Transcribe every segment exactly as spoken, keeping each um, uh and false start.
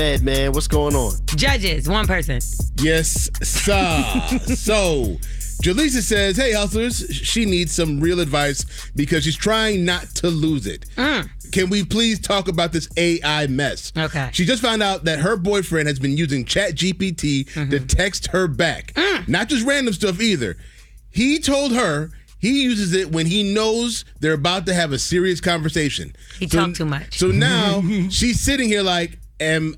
Ed, man, what's going on? Judges, one person. Yes, sir. So, Jaleesa says, hey, hustlers, she needs some real advice because she's trying not to lose it. Mm. Can we please talk about this A I mess? Okay. She just found out that her boyfriend has been using ChatGPT mm-hmm. to text her back. Mm. Not just random stuff either. He told her he uses it when he knows they're about to have a serious conversation. He so, talked too much. So now she's sitting here like, am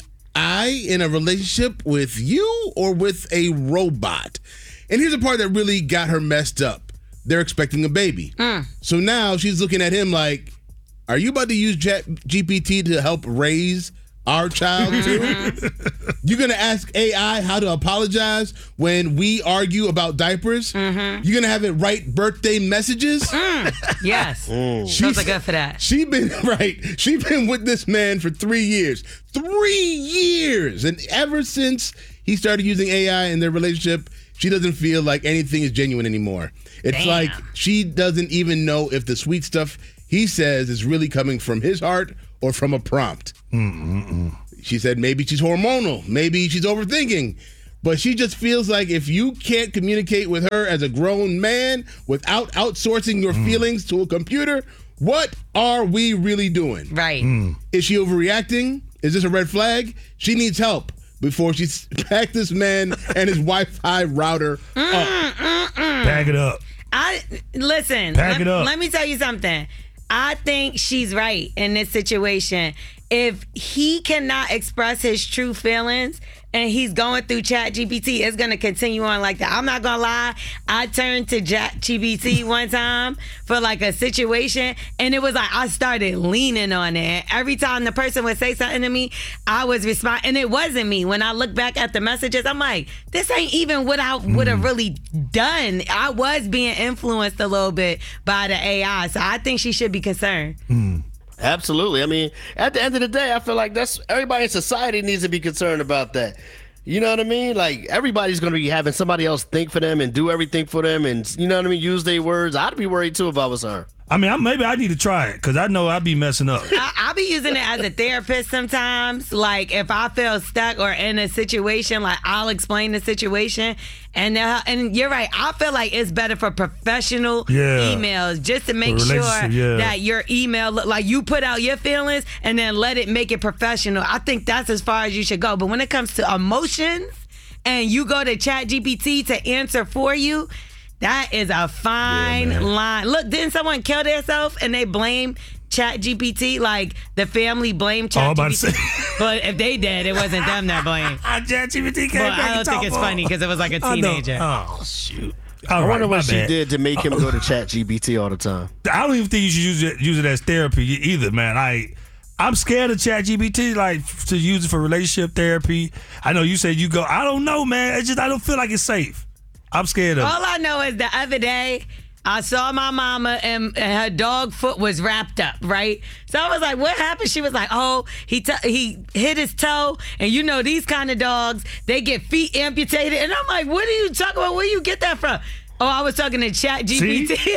I in a relationship with you or with a robot? And here's the part that really got her messed up. They're expecting a baby. Mm. So now she's looking at him like, are you about to use ChatGPT to help raise our child too? You're going to ask A I how to apologize when we argue about diapers? Mm-hmm. You're going to have it write birthday messages? Mm. Yes. Mm. She's good for that. She been, right. She been with this man for three years. Three years. And ever since he started using A I in their relationship, she doesn't feel like anything is genuine anymore. It's Damn. like she doesn't even know if the sweet stuff he says is really coming from his heart or from a prompt. Mm-mm-mm. She said maybe she's hormonal. Maybe she's overthinking. But she just feels like if you can't communicate with her as a grown man without outsourcing your mm. feelings to a computer, what are we really doing? Right. Mm. Is she overreacting? Is this a red flag? She needs help before she packed this man and his Wi-Fi router mm, up. Mm, mm. Pack it up. I Listen, Pack let, it up. let me tell you something. I think she's right in this situation. If he cannot express his true feelings and he's going through ChatGPT, it's going to continue on like that. I'm not going to lie. I turned to ChatGPT one time for like a situation, and it was like I started leaning on it. Every time the person would say something to me, I was responding, and it wasn't me. When I look back at the messages, I'm like, this ain't even what I would have really done. I was being influenced a little bit by the A I, so I think she should be concerned. Mm. Absolutely. I mean, at the end of the day, I feel like that's everybody in society needs to be concerned about that. You know what I mean? Like, everybody's going to be having somebody else think for them and do everything for them and, you know what I mean, use their words. I'd be worried, too, if I was her. I mean, I, maybe I need to try it because I know I'd be messing up. I, I'll be using it as a therapist sometimes. Like, if I feel stuck or in a situation, like, I'll explain the situation. And and you're right. I feel like it's better for professional yeah. emails just to make sure yeah. that your email, look like you put out your feelings and then let it make it professional. I think that's as far as you should go. But when it comes to emotions and you go to ChatGPT to answer for you, that is a fine yeah, line. Look, didn't someone kill themselves and they blame ChatGPT? Like, the family blamed ChatGPT. Oh, but if they did, it wasn't them that blamed. ChatGPT came But I don't think it's funny because it was like a teenager. Oh, shoot. All I right, wonder what she bad. did to make him go to ChatGPT all the time. I don't even think you should use it use it as therapy either, man. I I'm scared of ChatGPT, like, to use it for relationship therapy. I know you said you go. I don't know, man. It's just I don't feel like it's safe. I'm scared of All it. I know is the other day, I saw my mama and, and her dog foot was wrapped up, right? So I was like, what happened? She was like, oh, he t- he hit his toe. And you know, these kind of dogs, they get feet amputated. And I'm like, what are you talking about? Where you get that from? Oh, I was talking to ChatGPT.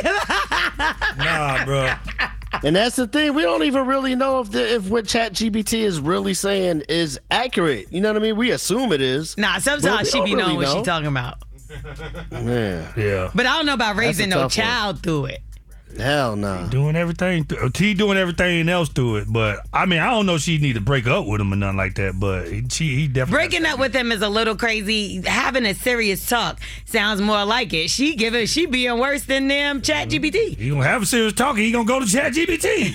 Nah, bro. And that's the thing. We don't even really know if the, if what ChatGPT is really saying is accurate. You know what I mean? We assume it is. Nah, sometimes she be really knowing what know. she talking about. Yeah. Yeah. But I don't know about raising no tough child one. through it. Hell no. Nah. Doing everything. Th- he doing everything else to it. But, I mean, I don't know if she need to break up with him or nothing like that. But he, she, he definitely... Breaking up with him is a little crazy. Having a serious talk sounds more like it. She giving, she being worse than them ChatGPT. He gonna have a serious talk and he gonna go to ChatGPT.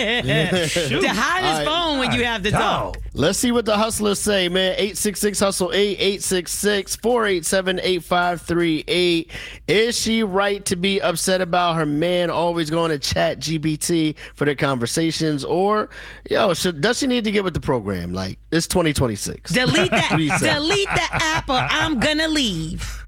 To hide his All right. phone when you have to talk. Let's see what the hustlers say, man. eight six six hustle eight, eight six six, four eight seven, eight five three eight. Is she right to be upset about her man always going to ChatGPT for their conversations? Or, yo, should, does she need to get with the program? Like, it's twenty twenty-six. Delete that. Delete the app or I'm gonna leave.